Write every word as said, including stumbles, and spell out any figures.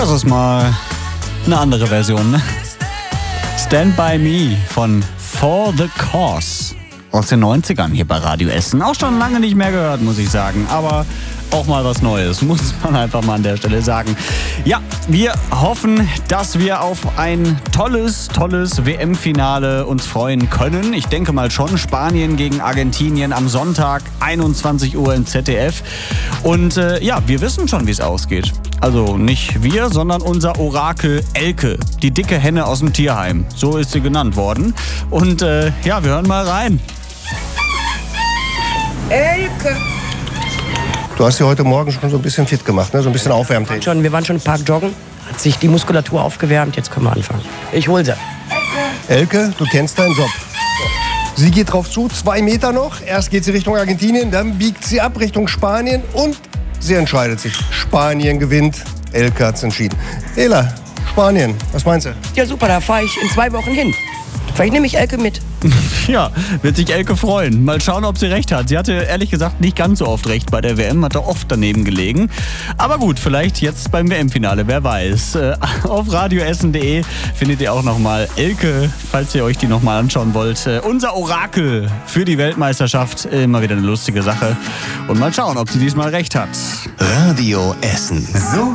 Das ist mal eine andere Version, ne? Stand By Me von For The Cause aus den neunzigern hier bei Radio Essen. Auch schon lange nicht mehr gehört, muss ich sagen. Aber auch mal was Neues, muss man einfach mal an der Stelle sagen. Ja, wir hoffen, dass wir auf ein tolles, tolles W M-Finale uns freuen können. Ich denke mal schon. Spanien gegen Argentinien am Sonntag, einundzwanzig Uhr im Z D F. Und äh, ja, wir wissen schon, wie es ausgeht. Also nicht wir, sondern unser Orakel Elke, die dicke Henne aus dem Tierheim. So ist sie genannt worden. Und äh, ja, wir hören mal rein. Elke. Du hast ja heute Morgen schon so ein bisschen fit gemacht, ne? So ein bisschen aufwärmt. Wir waren schon, wir waren schon im Park joggen, hat sich die Muskulatur aufgewärmt, jetzt können wir anfangen. Ich hol sie. Elke, du kennst deinen Job. Sie geht drauf zu, zwei Meter noch. Erst geht sie Richtung Argentinien, dann biegt sie ab Richtung Spanien und sie entscheidet sich. Spanien gewinnt. Elke hat's entschieden. Ela, Spanien, was meinst du? Ja super, da fahre ich in zwei Wochen hin. Vielleicht nehme ich Elke mit. Ja, wird sich Elke freuen. Mal schauen, ob sie recht hat. Sie hatte ehrlich gesagt nicht ganz so oft recht bei der W M, hat da oft daneben gelegen. Aber gut, vielleicht jetzt beim W M-Finale, wer weiß. Äh, auf radioessen punkt de findet ihr auch nochmal Elke, falls ihr euch die nochmal anschauen wollt. Äh, unser Orakel für die Weltmeisterschaft, immer wieder eine lustige Sache. Und mal schauen, ob sie diesmal recht hat. Radio Essen. So